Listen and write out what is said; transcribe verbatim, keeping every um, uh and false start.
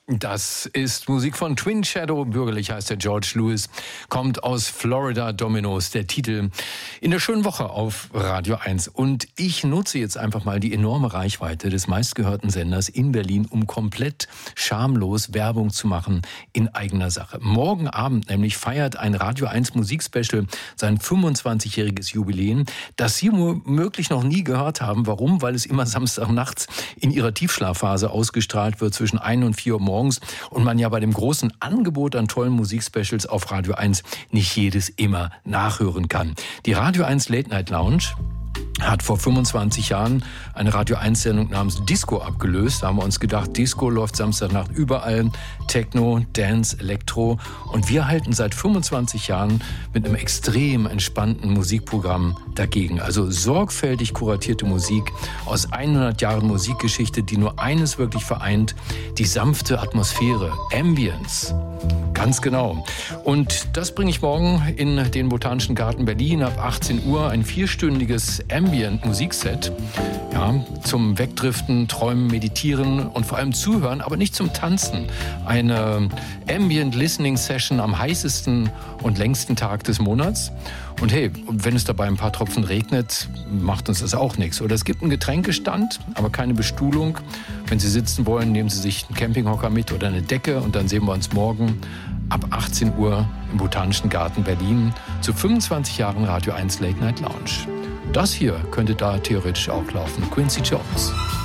Das ist Musik von Twin Shadow, bürgerlich heißt der George Lewis, kommt aus Florida Dominoes, der Titel in der schönen Woche auf Radio eins. Und ich nutze jetzt einfach mal die enorme Reichweite des meistgehörten Senders in Berlin, um komplett schamlos Werbung zu machen in eigener Sache. Morgen Abend nämlich feiert ein Radio eins Musikspecial sein fünfundzwanzigjähriges Jubiläum, das Sie womöglich noch nie gehört haben. Warum? Weil es immer Samstagnachts in ihrer Tiefschlafphase ausgestrahlt wird zwischen ein und vier Uhr morgens. Und man ja bei dem großen Angebot an tollen Musikspecials auf Radio eins nicht jedes immer nachhören kann. Die Radio eins Late Night Lounge hat vor fünfundzwanzig Jahren eine Radio eins Sendung namens Disco abgelöst. Da haben wir uns gedacht, Disco läuft Samstagnacht überall, Techno, Dance, Elektro. Und wir halten seit fünfundzwanzig Jahren mit einem extrem entspannten Musikprogramm dagegen. Also sorgfältig kuratierte Musik aus hundert Jahren Musikgeschichte, die nur eines wirklich vereint: die sanfte Atmosphäre, Ambience. Ganz genau. Und das bringe ich morgen in den Botanischen Garten Berlin ab achtzehn Uhr. Ein vierstündiges Ambient-Musikset. Ja, zum Wegdriften, Träumen, Meditieren und vor allem Zuhören, aber nicht zum Tanzen. Eine Ambient-Listening-Session am heißesten und längsten Tag des Monats. Und hey, wenn es dabei ein paar Tropfen regnet, macht uns das auch nichts. Oder es gibt einen Getränkestand, aber keine Bestuhlung. Wenn Sie sitzen wollen, nehmen Sie sich einen Campinghocker mit oder eine Decke und dann sehen wir uns morgen ab achtzehn Uhr im Botanischen Garten Berlin zu fünfundzwanzig Jahren Radio eins Late Night Lounge. Das hier könnte da theoretisch auch laufen. Quincy Jones.